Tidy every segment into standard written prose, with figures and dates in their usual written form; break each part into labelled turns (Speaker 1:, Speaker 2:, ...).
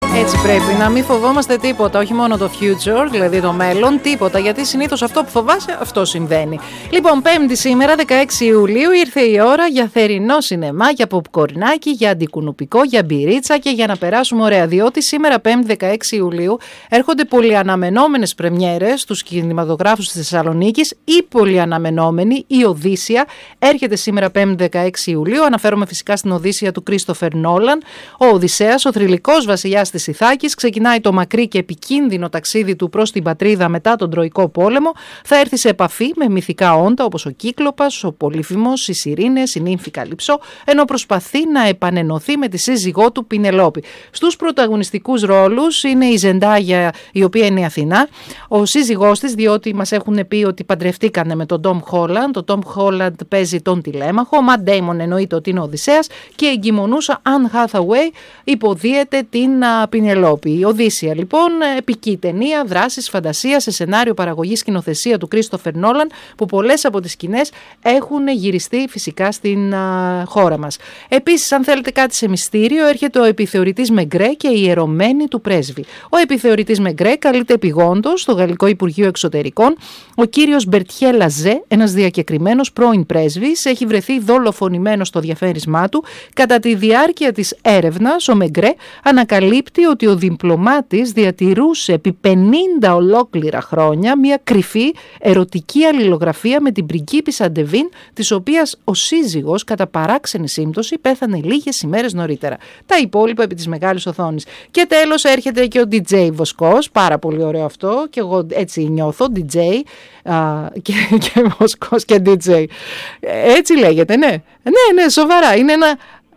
Speaker 1: Έτσι πρέπει, να μην φοβόμαστε τίποτα, όχι μόνο το future, δηλαδή το μέλλον, τίποτα, γιατί συνήθως αυτό που φοβάσαι, αυτό συμβαίνει. Λοιπόν, Πέμπτη σήμερα, 16 Ιουλίου, ήρθε η ώρα για θερινό σινεμά, για ποπκορνάκι, για αντικουνουπικό, για μπυρίτσα και για να περάσουμε ωραία, διότι σήμερα, Πέμπτη 16 Ιουλίου, έρχονται πολυαναμενόμενες πρεμιέρες στους κινηματογράφους της Θεσσαλονίκης. Η πολυαναμενόμενη, η Οδύσσια, έρχεται σήμερα, Πέμπτη 16 Ιουλίου. Αναφέρομαι φυσικά στην Οδύσσια του Κρίστοφερ Νόλαν. Ο Οδυσσέας, ο θρυλικός βασιλιάς της Ιθάκης, ξεκινάει το μακρύ και επικίνδυνο ταξίδι του προς την πατρίδα μετά τον Τροϊκό Πόλεμο. Θα έρθει σε επαφή με μυθικά όντα όπως ο Κύκλοπας, ο Πολύφημος, οι Σιρήνες, η νύμφη Καλυψό, ενώ προσπαθεί να επανενωθεί με τη σύζυγό του Πινελόπη. Στους πρωταγωνιστικούς ρόλους είναι η Ζεντάγια, η οποία είναι η Αθηνά, ο σύζυγός της, διότι μας έχουν πει ότι παντρευτήκανε με τον Τόμ Χόλαντ. Ο Τόμ Χόλαντ παίζει τον Τηλέμαχο, ο Ματ Ντέιμον εννοείται ότι είναι ο Οδυσσέας και η εγκυμονούσα Αν Χάθαουέι υποδίεται την Πινελόπη. Η Οδύσσια λοιπόν, επική ταινία δράσης, φαντασία σε σενάριο παραγωγή σκηνοθεσία του Κρίστοφερ Νόλαν, που πολλές από τις σκηνές έχουν γυριστεί φυσικά στην χώρα μας. Επίσης, αν θέλετε κάτι σε μυστήριο, έρχεται ο επιθεωρητής Μεγκρέ και η ιερωμένη του πρέσβη. Ο επιθεωρητής Μεγκρέ καλείται επιγόντως στο Γαλλικό Υπουργείο Εξωτερικών. Ο κύριος Μπερτιέ Λαζέ, ένας διακεκριμένος πρώην πρέσβης, έχει βρεθεί δολοφονημένος στο διαφέρισμά του. Κατά τη διάρκεια της έρευνας, ο Μεγκρέ ανακαλύπτει ότι ο διπλωμάτης διατηρούσε επί 50 ολόκληρα χρόνια μια κρυφή ερωτική αλληλογραφία με την πριγκίπισσα Ντεβίν, της οποίας ο σύζυγος κατά παράξενη σύμπτωση πέθανε λίγες ημέρες νωρίτερα. Τα υπόλοιπα επί της μεγάλης οθόνης. Και τέλος έρχεται και ο DJ Βοσκός, πάρα πολύ ωραίο αυτό, και εγώ έτσι νιώθω, DJ και Βοσκός και DJ. Έτσι λέγεται, ναι. Ναι, σοβαρά, είναι ένα...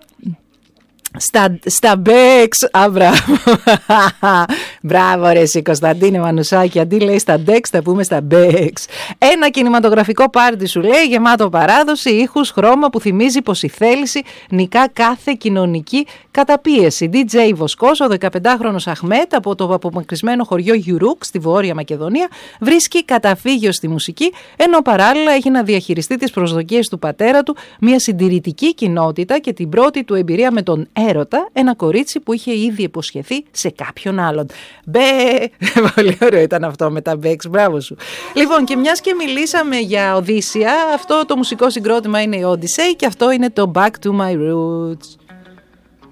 Speaker 1: Στα Μπέξ, μπράβο. Μπράβο ρε εσύ Κωνσταντίνε Μανουσάκη, αντί λέει στα Ντέξ θα πούμε στα Μπέξ. Ένα κινηματογραφικό πάρτι σου λέει, γεμάτο παράδοση, ήχους, χρώμα που θυμίζει πως η θέληση νικά κάθε κοινωνική καταπίεση. DJ Βοσκός, ο 15χρονος Αχμέτ από το απομακρυσμένο χωριό Γιουρούκ στη Βόρεια Μακεδονία, βρίσκει καταφύγιο στη μουσική, ενώ παράλληλα έχει να διαχειριστεί τις προσδοκίες του πατέρα του, μια συντηρητική κοινότητα και την πρώτη του εμπειρία με τον έρωτα, ένα κορίτσι που είχε ήδη υποσχεθεί σε κάποιον άλλον. Πολύ ωραίο ήταν αυτό με τα Μπέξ, μπράβο σου. Λοιπόν, και μιας και μιλήσαμε για Οδύσσια, αυτό το μουσικό συγκρότημα είναι η Odyssey και αυτό είναι το Back to My Roots.